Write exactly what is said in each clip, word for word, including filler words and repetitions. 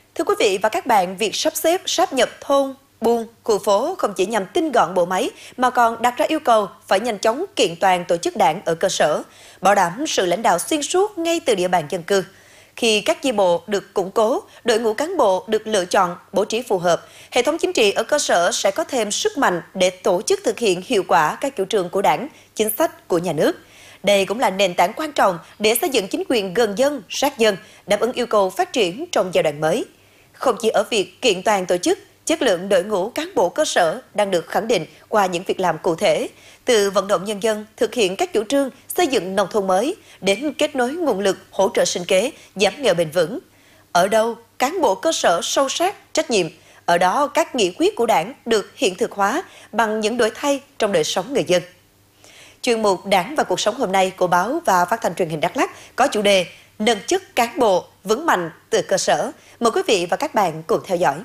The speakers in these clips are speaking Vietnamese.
Thưa quý vị và các bạn, việc sắp xếp sáp nhập thôn, buôn, khu phố không chỉ nhằm tinh gọn bộ máy mà còn đặt ra yêu cầu phải nhanh chóng kiện toàn tổ chức đảng ở cơ sở, bảo đảm sự lãnh đạo xuyên suốt ngay từ địa bàn dân cư. Khi các chi bộ được củng cố, đội ngũ cán bộ được lựa chọn, bố trí phù hợp, hệ thống chính trị ở cơ sở sẽ có thêm sức mạnh để tổ chức thực hiện hiệu quả các chủ trương của đảng, chính sách của nhà nước. Đây cũng là nền tảng quan trọng để xây dựng chính quyền gần dân, sát dân, đáp ứng yêu cầu phát triển trong giai đoạn mới. Không chỉ ở việc kiện toàn tổ chức, chất lượng đội ngũ cán bộ cơ sở đang được khẳng định qua những việc làm cụ thể, từ vận động nhân dân thực hiện các chủ trương xây dựng nông thôn mới đến kết nối nguồn lực hỗ trợ sinh kế, giảm nghèo bền vững. Ở đâu cán bộ cơ sở sâu sát, trách nhiệm, ở đó các nghị quyết của Đảng được hiện thực hóa bằng những đổi thay trong đời sống người dân. Chuyên mục Đảng và cuộc sống hôm nay của báo và phát thanh truyền hình Đắk Lắk có chủ đề nâng chức cán bộ vững mạnh từ cơ sở. Mời quý vị và các bạn cùng theo dõi.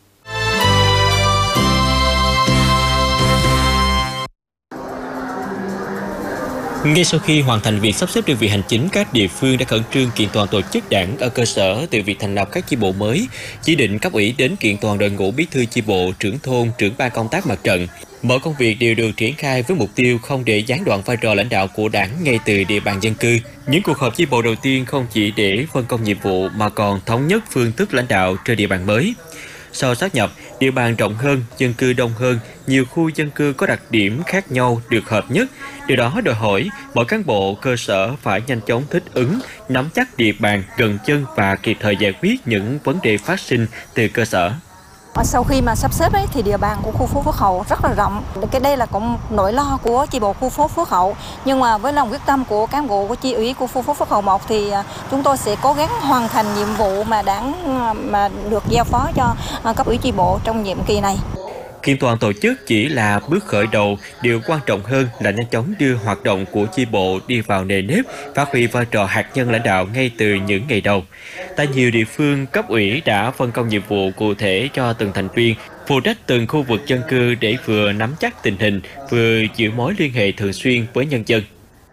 Ngay sau khi hoàn thành việc sắp xếp đơn vị hành chính, các địa phương đã khẩn trương kiện toàn tổ chức đảng ở cơ sở, từ việc thành lập các chi bộ mới, chỉ định cấp ủy đến kiện toàn đội ngũ bí thư chi bộ, trưởng thôn, trưởng ban công tác mặt trận. Mọi công việc đều được triển khai với mục tiêu không để gián đoạn vai trò lãnh đạo của đảng ngay từ địa bàn dân cư. Những cuộc họp chi bộ đầu tiên không chỉ để phân công nhiệm vụ mà còn thống nhất phương thức lãnh đạo trên địa bàn mới. Sau sáp nhập, địa bàn rộng hơn, dân cư đông hơn, nhiều khu dân cư có đặc điểm khác nhau được hợp nhất. Điều đó đòi hỏi mỗi cán bộ cơ sở phải nhanh chóng thích ứng, nắm chắc địa bàn gần chân và kịp thời giải quyết những vấn đề phát sinh từ cơ sở. Sau khi mà sắp xếp ấy, thì địa bàn của khu phố Phước Hậu rất là rộng. Cái đây là cũng nỗi lo của chi bộ khu phố Phước Hậu. Nhưng mà với lòng quyết tâm của cán bộ của chi ủy của khu phố Phước Hậu một thì chúng tôi sẽ cố gắng hoàn thành nhiệm vụ mà đảng mà được giao phó cho cấp ủy chi bộ trong nhiệm kỳ này. Kiện toàn tổ chức chỉ là bước khởi đầu, điều quan trọng hơn là nhanh chóng đưa hoạt động của chi bộ đi vào nề nếp, phát huy vai trò hạt nhân lãnh đạo ngay từ những ngày đầu. Tại nhiều địa phương, cấp ủy đã phân công nhiệm vụ cụ thể cho từng thành viên, phụ trách từng khu vực dân cư để vừa nắm chắc tình hình, vừa giữ mối liên hệ thường xuyên với nhân dân.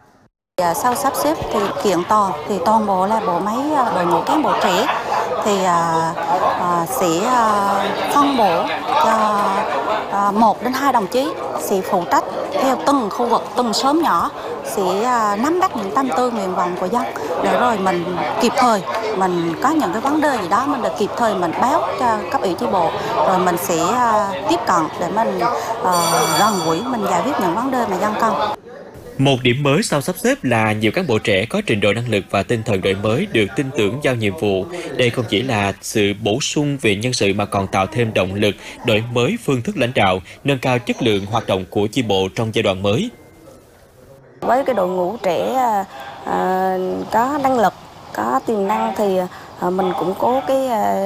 Sau sắp xếp thì kiện toàn thì toàn bộ là bộ máy đội ngũ cán bộ trẻ thì à, à, sẽ à, phân bổ cho à, một đến hai đồng chí sẽ phụ trách theo từng khu vực, từng xóm nhỏ, sẽ à, nắm bắt những tâm tư nguyện vọng của dân để rồi mình kịp thời mình có những cái vấn đề gì đó mình được kịp thời mình báo cho cấp ủy chi bộ, rồi mình sẽ à, tiếp cận để mình à, gần gũi mình giải quyết những vấn đề mà dân cần. Một điểm mới sau sắp xếp là nhiều cán bộ trẻ có trình độ năng lực và tinh thần đổi mới được tin tưởng giao nhiệm vụ. Đây không chỉ là sự bổ sung về nhân sự mà còn tạo thêm động lực, đổi mới phương thức lãnh đạo, nâng cao chất lượng hoạt động của chi bộ trong giai đoạn mới. Với cái đội ngũ trẻ à, có năng lực, có tiềm năng thì à, mình củng cố cái à,